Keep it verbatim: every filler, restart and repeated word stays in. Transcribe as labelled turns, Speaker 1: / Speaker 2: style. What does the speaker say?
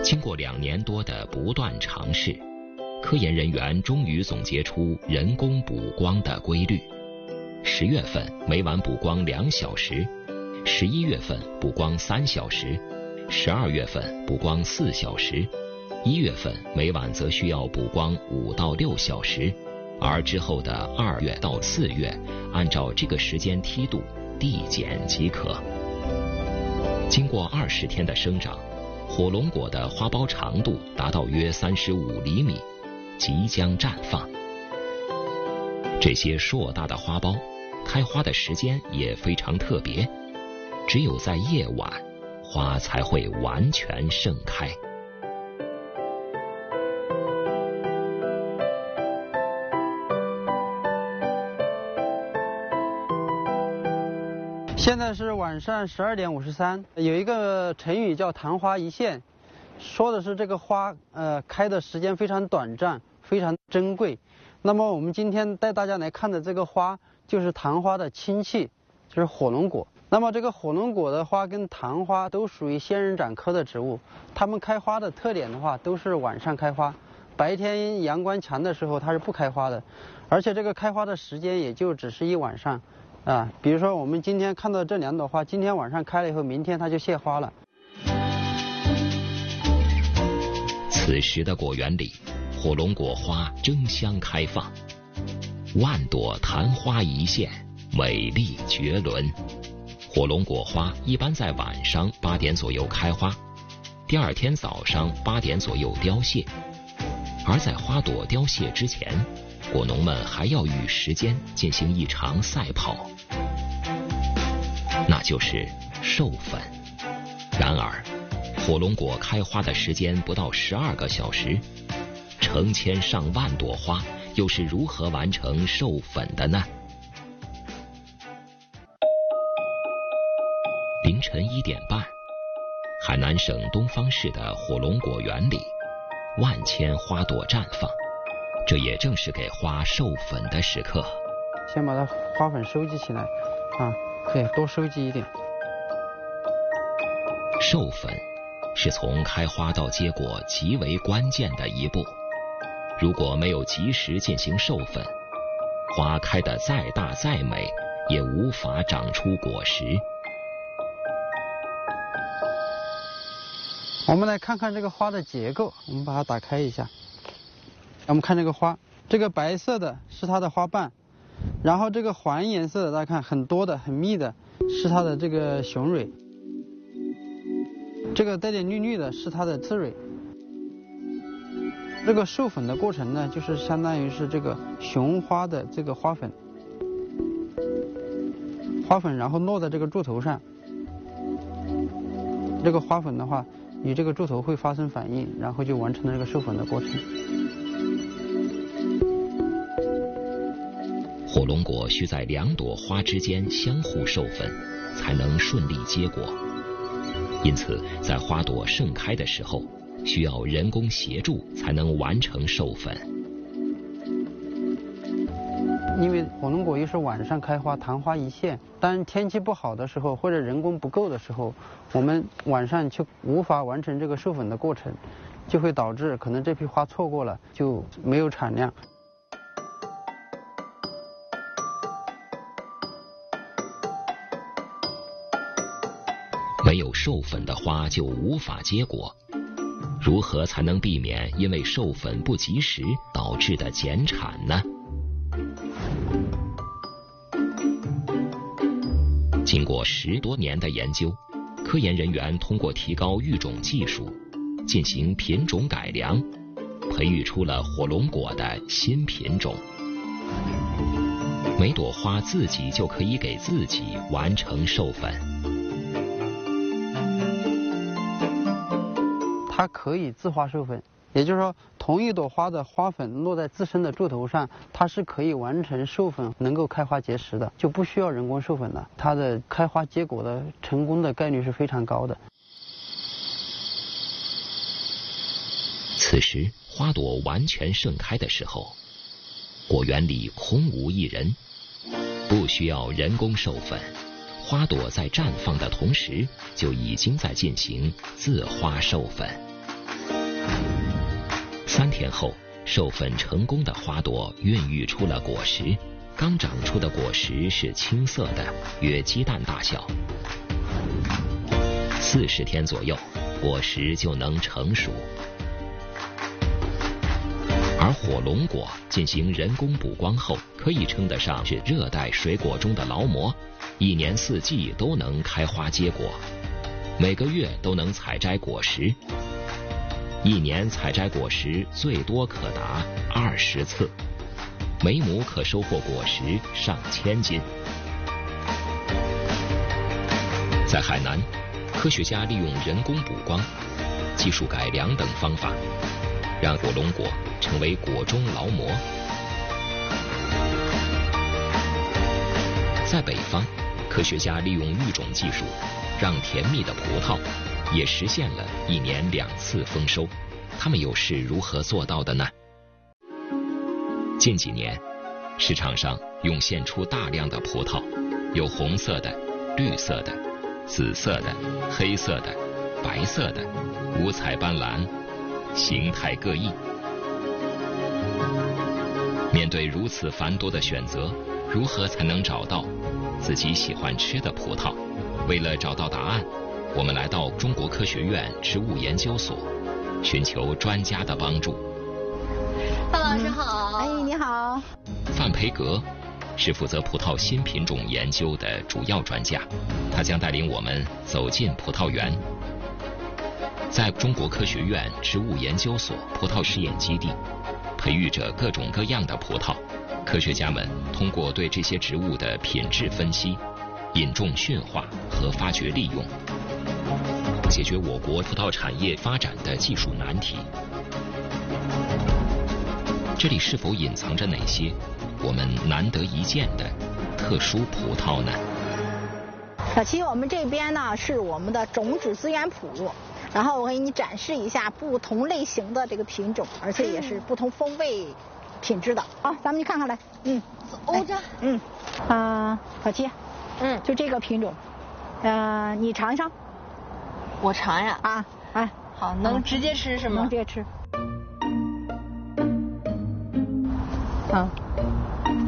Speaker 1: 经过两年多的不断尝试，科研人员终于总结出人工补光的规律。十月份每晚补光两小时，十一月份补光三小时，十二月份补光四小时，一月份每晚则需要补光五到六小时，而之后的二月到四月，按照这个时间梯度递减即可。经过二十天的生长，火龙果的花苞长度达到约三十五厘米，即将绽放。这些硕大的花苞开花的时间也非常特别，只有在夜晚，花才会完全盛开。
Speaker 2: 现在是晚上十二点五十三，有一个成语叫昙花一现，说的是这个花呃开的时间非常短暂，非常珍贵。那么我们今天带大家来看的这个花就是昙花的亲戚，就是火龙果。那么这个火龙果的花跟昙花都属于仙人掌科的植物，它们开花的特点的话都是晚上开花，白天阳光强的时候它是不开花的，而且这个开花的时间也就只是一晚上。啊，比如说我们今天看到这两朵花，今天晚上开了以后，明天它就谢花了。
Speaker 1: 此时的果园里，火龙果花争相开放，万朵昙花一现，美丽绝伦。火龙果花一般在晚上八点左右开花，第二天早上八点左右凋谢。而在花朵凋谢之前，果农们还要与时间进行一场赛跑，那就是授粉。然而，火龙果开花的时间不到十二个小时，成千上万朵花又是如何完成授粉的呢？凌晨一点半，海南省东方市的火龙果园里，万千花朵绽放，这也正是给花授粉的时刻。
Speaker 2: 先把它花粉收集起来，啊，可以多收集一点。
Speaker 1: 授粉是从开花到结果极为关键的一步，如果没有及时进行授粉，花开得再大再美，也无法长出果实。
Speaker 2: 我们来看看这个花的结构，我们把它打开一下。我们看这个花，这个白色的是它的花瓣，然后这个黄颜色的大家看很多的很密的是它的这个雄蕊，这个带点绿绿的是它的刺蕊。这个授粉的过程呢，就是相当于是这个雄花的这个花粉，花粉然后落在这个柱头上，这个花粉的话与这个柱头会发生反应，然后就完成了这个授粉的过程。
Speaker 1: 火龙果需在两朵花之间相互授粉，才能顺利结果。因此，在花朵盛开的时候，需要人工协助才能完成授粉。
Speaker 2: 因为火龙果又是晚上开花，昙花一现，当天气不好的时候或者人工不够的时候，我们晚上就无法完成这个授粉的过程，就会导致可能这批花错过了，就没有产量。
Speaker 1: 没有授粉的花就无法结果，如何才能避免因为授粉不及时导致的减产呢？经过十多年的研究，科研人员通过提高育种技术，进行品种改良，培育出了火龙果的新品种。每朵花自己就可以给自己完成授粉。
Speaker 2: 它可以自花授粉，也就是说，同一朵花的花粉落在自身的柱头上，它是可以完成授粉，能够开花结实的，就不需要人工授粉了。它的开花结果的成功的概率是非常高的。
Speaker 1: 此时，花朵完全盛开的时候，果园里空无一人，不需要人工授粉。花朵在绽放的同时，就已经在进行自花授粉。 三天后，授粉成功的花朵孕育出了果实。刚长出的果实是青色的，约鸡蛋大小。四十天左右，果实就能成熟。而火龙果进行人工补光后，可以称得上是热带水果中的劳模，一年四季都能开花结果，每个月都能采摘果实。一年采摘果实最多可达二十次，每亩可收获果实上千斤。在海南，科学家利用人工补光、技术改良等方法，让火龙果成为果中劳模。在北方，科学家利用育种技术，让甜蜜的葡萄也实现了一年两次丰收。他们又是如何做到的呢？近几年，市场上涌现出大量的葡萄，有红色的、绿色的、紫色的、黑色的、白色的，五彩斑斓，形态各异。面对如此繁多的选择，如何才能找到自己喜欢吃的葡萄？为了找到答案，我们来到中国科学院植物研究所，寻求专家的帮助。
Speaker 3: 范老师好。
Speaker 4: 哎，你好。
Speaker 1: 范培格是负责葡萄新品种研究的主要专家，他将带领我们走进葡萄园。在中国科学院植物研究所葡萄试验基地，培育着各种各样的葡萄。科学家们通过对这些植物的品质分析、引种驯化和发掘利用，解决我国葡萄产业发展的技术难题。这里是否隐藏着哪些我们难得一见的特殊葡萄呢？
Speaker 4: 小七，我们这边呢是我们的种质资源谱，然后我给你展示一下不同类型的这个品种，而且也是不同风味品质的。好，咱们去看看来。嗯，
Speaker 3: 欧着。
Speaker 4: 嗯，啊、呃，小七，
Speaker 3: 嗯，
Speaker 4: 就这个品种，呃，你尝一尝。
Speaker 3: 我尝呀。
Speaker 4: 啊，哎，
Speaker 3: 好，能直接吃是吗？
Speaker 4: 能直接吃。啊，